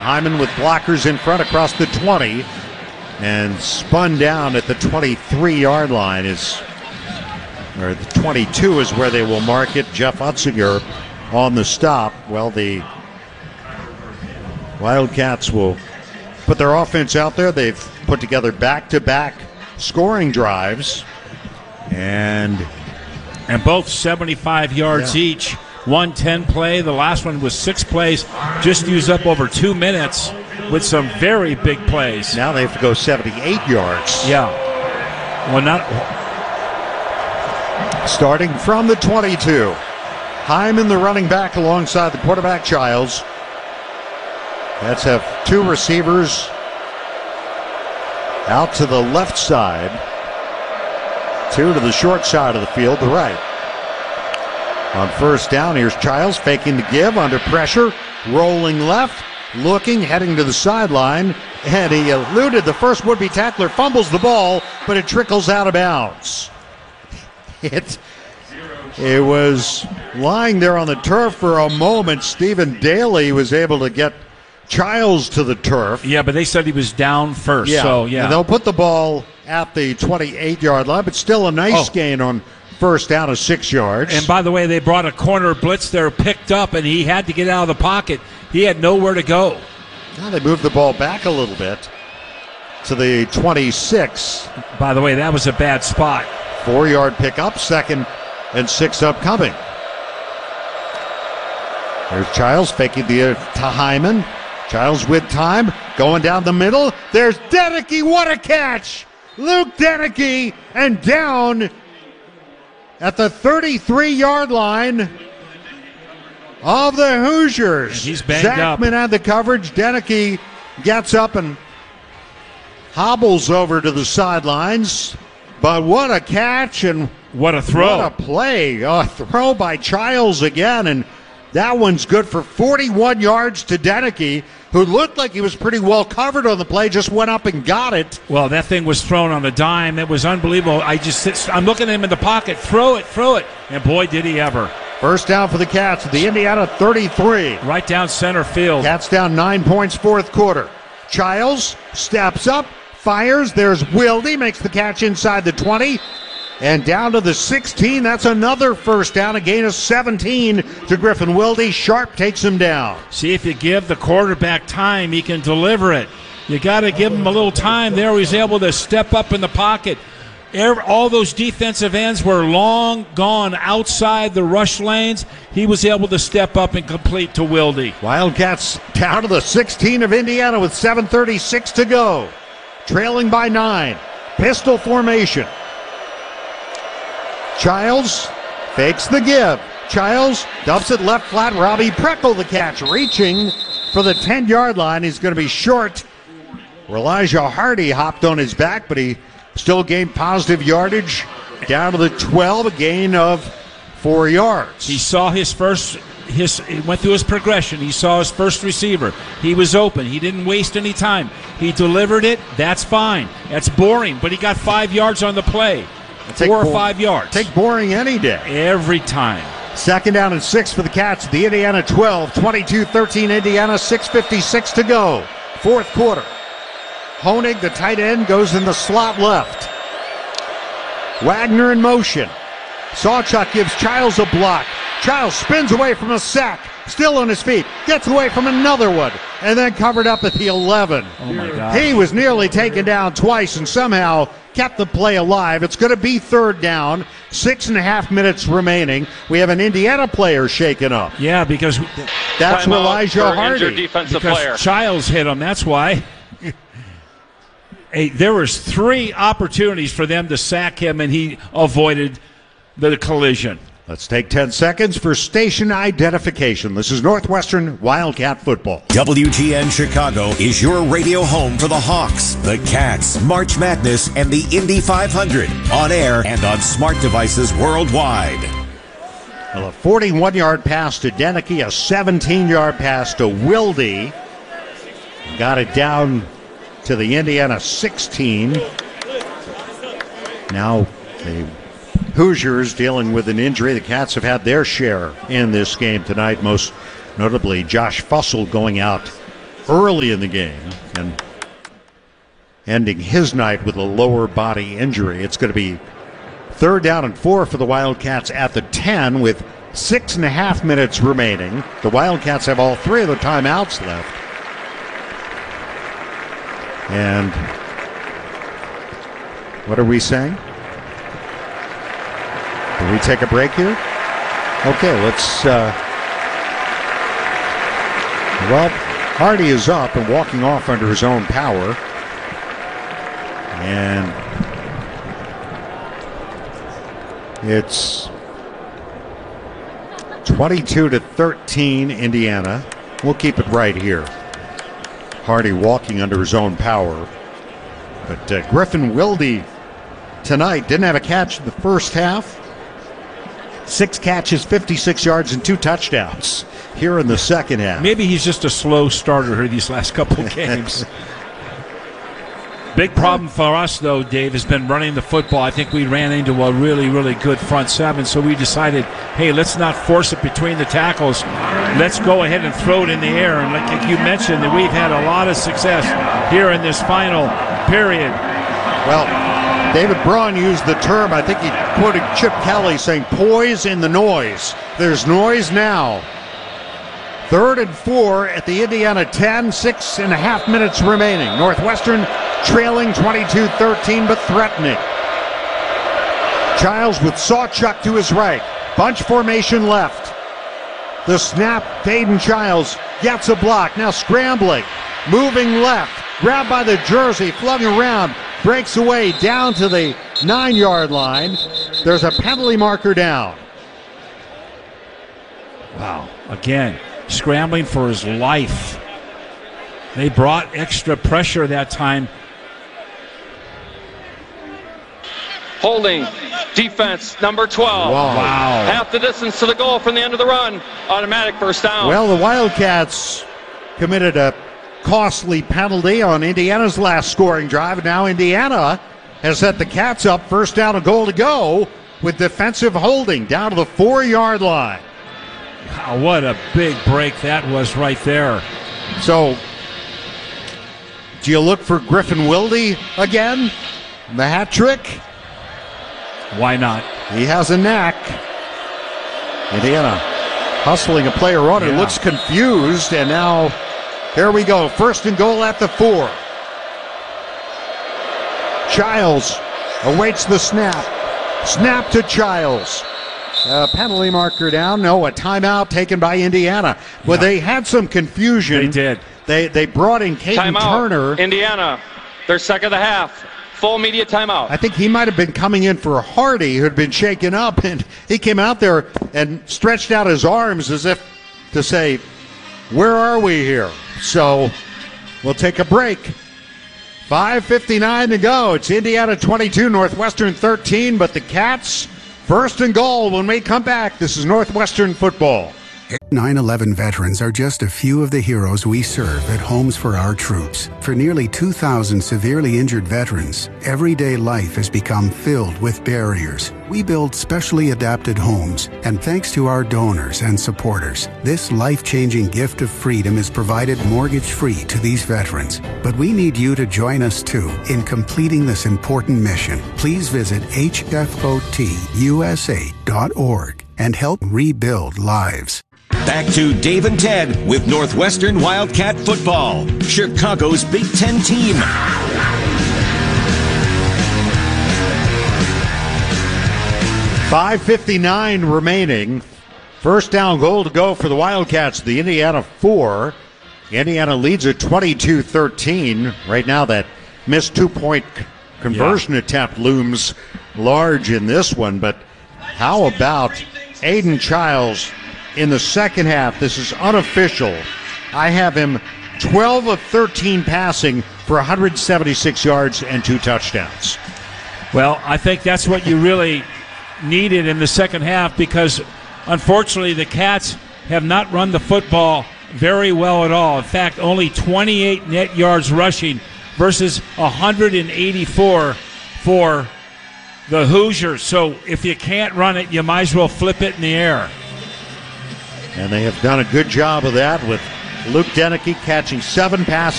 Hyman with blockers in front across the 20 and spun down at the 23-yard line. Or the 22 is where they will mark it. Jeff Utzinger on the stop. Well, the Wildcats will put their offense out there. They've put together back-to-back scoring drives. And both 75 yards each. 110 play. The last one was 6 plays. Just used up over 2 minutes with some very big plays. Now they have to go 78 yards. Yeah. Well, not starting from the 22. Hyman, the running back, alongside the quarterback, Childs. Cats have 2 receivers out to the left side. 2 to the short side of the field, the right. On first down, here's Childs faking the give under pressure, rolling left, looking, heading to the sideline, and he eluded the first would-be tackler, fumbles the ball, but it trickles out of bounds. It was lying there on the turf for a moment. Stephen Daly was able to get Childs to the turf. Yeah, but they said he was down first. Yeah, so yeah. And they'll put the ball at the 28-yard line, but still a nice gain on first down of 6 yards. And by the way, they brought a corner blitz there, picked up, and he had to get out of the pocket. He had nowhere to go. Now they moved the ball back a little bit to the 26. By the way, that was a bad spot. 4-yard pickup, 2nd and 6 upcoming. There's Childs faking the to Hyman. Childs with time, going down the middle. There's Deneke. What a catch! Luke Deneke, and down at the 33-yard line of the Hoosiers. He's banged up. Zachman had the coverage. Deneke gets up and hobbles over to the sidelines. But what a catch and what a throw. What a play. A throw by Childs again, and that one's good for 41 yards to Deneke, who looked like he was pretty well covered on the play, just went up and got it. Well, that thing was thrown on the dime. It was unbelievable. I'm looking at him in the pocket. Throw it. And boy, did he ever. First down for the Cats at the Indiana 33. Right down center field. Cats down 9 points, fourth quarter. Childs steps up, fires. There's Wilde, makes the catch inside the 20. And down to the 16. That's another first down. A gain of 17 to Griffin Wilde. Sharp takes him down. See, if you give the quarterback time, he can deliver it. You got to give him a little time there. He's able to step up in the pocket. All those defensive ends were long gone outside the rush lanes. He was able to step up and complete to Wilde. Wildcats down to the 16 of Indiana with 7:36 to go. Trailing by 9. Pistol formation. Childs fakes the give. Childs dumps it left flat. Robbie Preckle the catch, reaching for the 10-yard line. He's going to be short. Elijah Hardy hopped on his back, but he still gained positive yardage down to the 12, a gain of 4 yards. He saw he went through his progression. He saw his first receiver. He was open. He didn't waste any time. He delivered it. That's fine. That's boring, but he got 5 yards on the play. 4 or 5 yards. Take boring any day. Every time. Second down and 6 for the Cats. The Indiana 12, 22-13 Indiana, 6:56 to go. Fourth quarter. Honig, the tight end, goes in the slot left. Wagner in motion. Sawchuk gives Childs a block. Childs spins away from a sack. Still on his feet. Gets away from another one. And then covered up at the 11. Oh, my God. He was nearly taken down twice and somehow kept the play alive. It's going to be third down. 6.5 minutes remaining. We have an Indiana player shaken up. Yeah, because that's Elijah Hardy. Defensive because player. Childs hit him. That's why. Hey, there was 3 opportunities for them to sack him, and he avoided the collision. Let's take 10 seconds for station identification. This is Northwestern Wildcat football. WGN Chicago is your radio home for the Hawks, the Cats, March Madness, and the Indy 500. On air and on smart devices worldwide. Well, a 41-yard pass to Deneke, a 17-yard pass to Wilde. Got it down to the Indiana 16. Now the Hoosiers dealing with an injury. The Cats have had their share in this game tonight, most notably Josh Fussell going out early in the game and ending his night with a lower body injury. It's going to be 3rd down and 4 for the Wildcats at the 10 with 6.5 minutes remaining. The Wildcats have all 3 of the timeouts left. And what are we saying? Do we take a break here? Okay, let's... Well, Hardy is up and walking off under his own power. And it's 22-13 Indiana. We'll keep it right here. Hardy walking under his own power. But Griffin Wilde tonight didn't have a catch in the first half. 6 catches, 56 yards, and 2 touchdowns here in the second half. Maybe he's just a slow starter here these last couple of games. Big problem for us, though, Dave, has been running the football. I think we ran into a really, really good front seven, so we decided, hey, let's not force it between the tackles. Let's go ahead and throw it in the air. And like you mentioned, that we've had a lot of success here in this final period. Well, David Braun used the term, I think he quoted Chip Kelly saying, poise in the noise. There's noise now. 3rd and 4 at the Indiana 10, 6.5 minutes remaining. Northwestern trailing 22-13, but threatening. Childs with Sawchuk to his right. Bunch formation left. The snap, Hayden Childs gets a block. Now scrambling, moving left. Grabbed by the jersey, flung around, breaks away down to the 9-yard line. There's a penalty marker down. Wow, again, scrambling for his life. They brought extra pressure that time. Holding, defense, number 12. Wow. Half the distance to the goal from the end of the run. Automatic first down. Well, the Wildcats committed a costly penalty on Indiana's last scoring drive. And now Indiana has set the Cats up 1st down and goal to go with defensive holding down to the 4-yard line. Wow, what a big break that was right there. So, do you look for Griffin Wilde again? The hat trick? Why not? He has a knack. Indiana hustling a player on. It looks confused, and now here we go. 1st and goal at the 4. Childs awaits the snap. Snap to Childs. Penalty marker down. No, a timeout taken by Indiana. Well, they had some confusion. They did. They brought in Caden Turner. Indiana, their second of the half. Full media timeout. I think he might have been coming in for Hardy, who had been shaken up, and he came out there and stretched out his arms as if to say, where are we here? So we'll take a break. 5:59 to go. It's Indiana 22, Northwestern 13, but the Cats 1st and goal when we come back. This is Northwestern football. 9/11 veterans are just a few of the heroes we serve at Homes for Our Troops. For nearly 2,000 severely injured veterans, everyday life has become filled with barriers. We build specially adapted homes, and thanks to our donors and supporters, this life-changing gift of freedom is provided mortgage-free to these veterans. But we need you to join us too in completing this important mission. Please visit hfotusa.org and help rebuild lives. Back to Dave and Ted with Northwestern Wildcat football, Chicago's Big Ten team. 5:59 remaining. 1st down goal to go for the Wildcats. The Indiana 4. Indiana leads at 22-13. Right now that missed 2-point conversion attempt looms large in this one. But how about Aiden Childs in the second half? This is unofficial. I have him 12 of 13 passing for 176 yards and 2 touchdowns. Well, I think that's what you really needed in the second half, because unfortunately the Cats have not run the football very well at all. In fact, only 28 net yards rushing versus 184 for the Hoosiers. So if you can't run it, you might as well flip it in the air. And they have done a good job of that with Luke Deneke catching 7 passes